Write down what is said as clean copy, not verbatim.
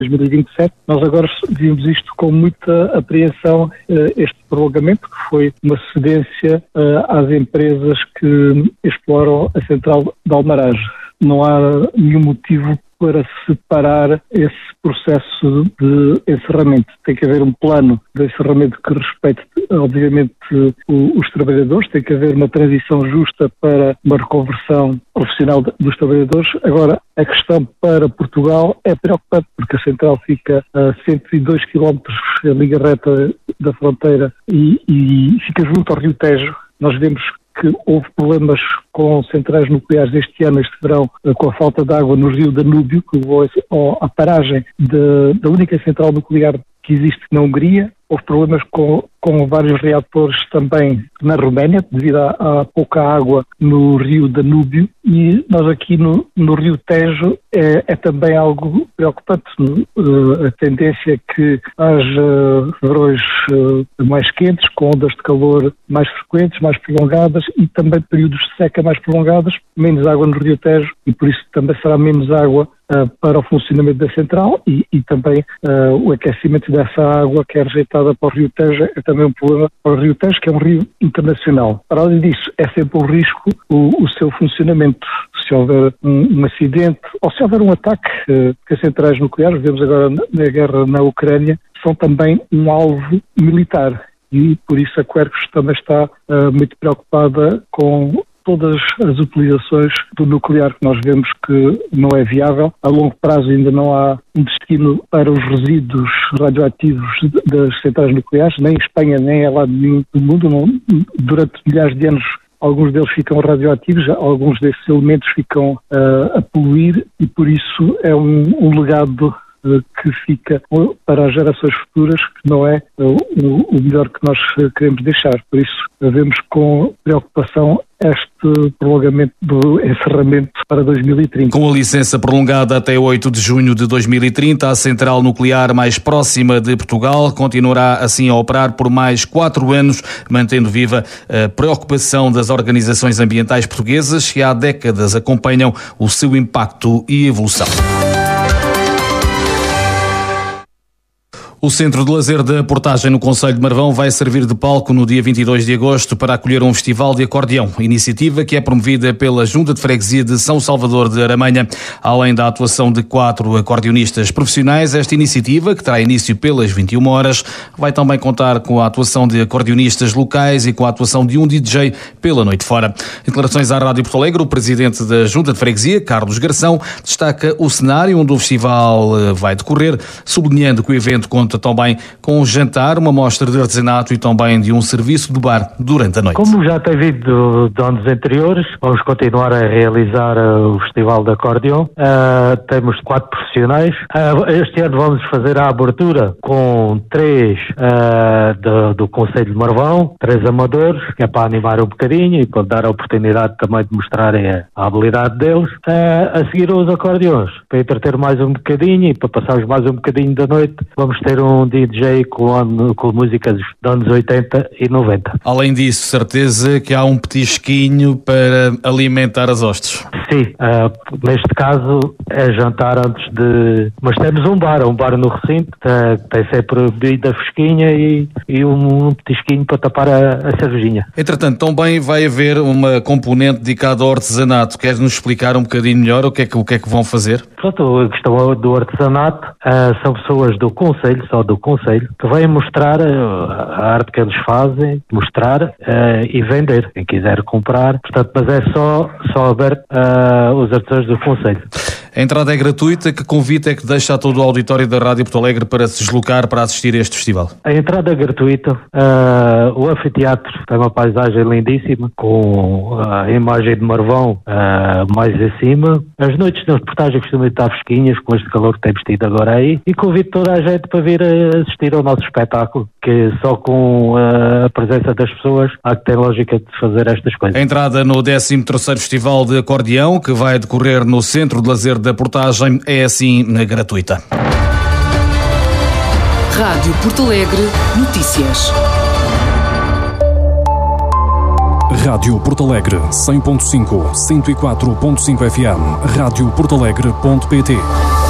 2027. Nós agora vimos isto com muita apreensão, este prolongamento, que foi uma cedência às empresas que exploram a central de Almarage. Não há nenhum motivo para separar esse processo de encerramento. Tem que haver um plano de encerramento que respeite, obviamente, os trabalhadores, tem que haver uma transição justa para uma reconversão profissional dos trabalhadores. Agora, a questão para Portugal é preocupante, porque a central fica a 102 km em linha reta da fronteira e fica junto ao Rio Tejo. Nós vemos que houve problemas com centrais nucleares este ano, este verão, com a falta de água no rio Danúbio, que levou à paragem da única central nuclear que existe na Hungria. Houve problemas com vários reatores também na Roménia, devido à pouca água no rio Danúbio. E nós aqui no rio Tejo é também algo preocupante. A tendência é que haja verões mais quentes, com ondas de calor mais frequentes, mais prolongadas, e também períodos de seca mais prolongados, menos água no rio Tejo, e por isso também será menos água para o funcionamento da central, e também o aquecimento dessa água que é rejeitada para o rio Tejo é também um problema para o rio Tejo, que é um rio internacional. Para além disso, é sempre um risco o seu funcionamento. Se houver um acidente ou se houver um ataque, que as centrais nucleares, vemos agora na guerra na Ucrânia, são também um alvo militar, e por isso a Quercus também está muito preocupada com todas as utilizações do nuclear, que nós vemos que não é viável. A longo prazo ainda não há um destino para os resíduos radioativos das centrais nucleares, nem em Espanha, nem em lado nenhum do mundo. Durante milhares de anos, alguns deles ficam radioativos, alguns desses elementos ficam a poluir, e por isso é um legado que fica para as gerações futuras, que não é o melhor que nós queremos deixar. Por isso, vemos com preocupação este prolongamento do encerramento para 2030. Com a licença prolongada até 8 de junho de 2030, a central nuclear mais próxima de Portugal continuará assim a operar por mais 4 anos, mantendo viva a preocupação das organizações ambientais portuguesas que há décadas acompanham o seu impacto e evolução. O Centro de Lazer da Portagem no Concelho de Marvão vai servir de palco no dia 22 de agosto para acolher um festival de acordeão, iniciativa que é promovida pela Junta de Freguesia de São Salvador de Aramanha. Além da atuação de 4 acordeonistas profissionais, esta iniciativa, que terá início pelas 21 horas, vai também contar com a atuação de acordeonistas locais e com a atuação de um DJ pela noite fora. Em declarações à Rádio Porto Alegre, o presidente da Junta de Freguesia, Carlos Garção, destaca o cenário onde o festival vai decorrer, sublinhando que o evento conta também com um jantar, uma mostra de artesanato e também de um serviço de bar durante a noite. Como já tem vindo de anos anteriores, vamos continuar a realizar o Festival de Acordeão. Temos 4 profissionais. Este ano vamos fazer a abertura com 3 do Concelho de Marvão, 3 amadores, que é para animar um bocadinho e para dar a oportunidade também de mostrarem a habilidade deles. A seguir os acordeões, para entreter mais um bocadinho e para passarmos mais um bocadinho da noite, vamos ter um DJ com músicas dos anos 80 e 90. Além disso, certeza que há um petisquinho para alimentar as hostes. Sim, neste caso é jantar antes de... Mas temos um bar no recinto, tem sempre bebida fresquinha e um petisquinho para tapar a cervejinha. Entretanto, também vai haver uma componente dedicada ao artesanato. Queres-nos explicar um bocadinho melhor o que é que vão fazer? Pronto, a questão do artesanato são pessoas do Concelho, só do Concelho, que vêm mostrar a arte que eles fazem, mostrar e vender, quem quiser comprar. Portanto, mas é só aberto os artesãos do Concelho. A entrada é gratuita. Que convite é que deixa a todo o auditório da Rádio Porto Alegre para se deslocar para assistir a este festival? A entrada é gratuita. O anfiteatro tem uma paisagem lindíssima, com a imagem de Marvão mais acima. As noites de reportagem costumam estar fresquinhas, com este calor que temos tido agora aí. E convido toda a gente para vir assistir ao nosso espetáculo, que só com a presença das pessoas há que ter lógica de fazer estas coisas. A entrada no 13º Festival de Acordeão, que vai decorrer no Centro de Lazer da Portagem, é assim gratuita. Rádio Porto Alegre Notícias. Rádio Porto Alegre 100.5, 104.5 FM, radioportalegre.pt.